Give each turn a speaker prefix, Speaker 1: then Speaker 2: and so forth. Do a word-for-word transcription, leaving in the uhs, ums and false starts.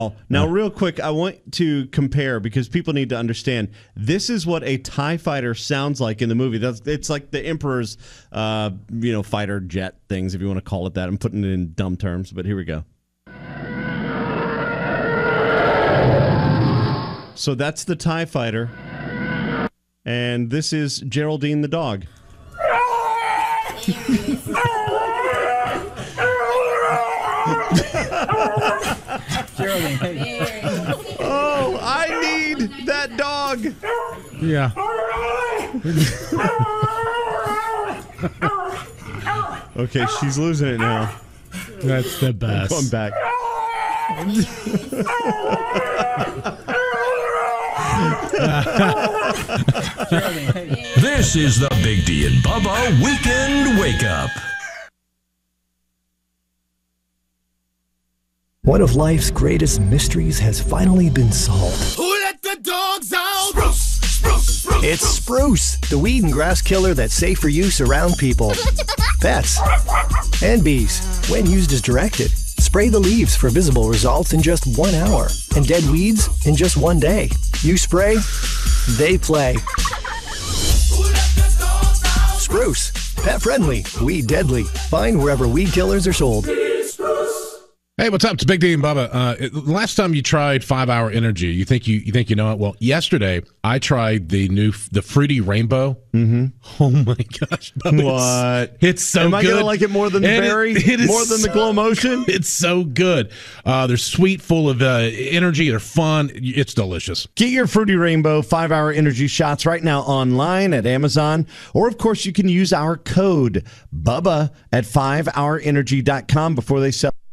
Speaker 1: Now, real quick, I want to compare because people need to understand this is what a TIE fighter sounds like in the movie. That's, it's like the Emperor's, uh, you know, fighter jet things, if you want to call it that. I'm putting it in dumb terms, but here we go. So that's the TIE fighter, and this is Geraldine the dog.
Speaker 2: Geraldine, hey.
Speaker 1: Oh, I need that dog.
Speaker 3: Yeah.
Speaker 1: Okay, she's losing it now.
Speaker 3: That's the best.
Speaker 1: Going back.
Speaker 4: This is the Big D and Bubba Weekend Wake Up.
Speaker 5: One of life's greatest mysteries has finally been solved.
Speaker 6: Who let the dogs out? Spruce, spruce, spruce.
Speaker 5: It's Spruce, the weed and grass killer that's safe for use around people, pets, and bees. When used as directed, spray the leaves for visible results in just one hour and dead weeds in just one day. You spray, they play. Spruce, pet friendly, weed deadly. Find wherever weed killers are sold.
Speaker 3: Hey, what's up? It's Big D and Bubba. Uh, it, last time you tried Five Hour Energy, you think you you think you know it? Well, yesterday I tried the new the Fruity Rainbow.
Speaker 1: Mm-hmm.
Speaker 3: Oh my gosh! Bubba,
Speaker 1: What?
Speaker 3: It's, it's so
Speaker 1: Am
Speaker 3: good.
Speaker 1: I gonna like it more than the
Speaker 3: And
Speaker 1: berry?
Speaker 3: It, it is
Speaker 1: more than
Speaker 3: so,
Speaker 1: the Glow Motion?
Speaker 3: It's so good. Uh, they're sweet, full of uh, energy. They're fun. It's delicious.
Speaker 1: Get your Fruity Rainbow five hour Energy shots right now online at Amazon. Or, of course, you can use our code BUBBA at five hour energy dot com before they sell.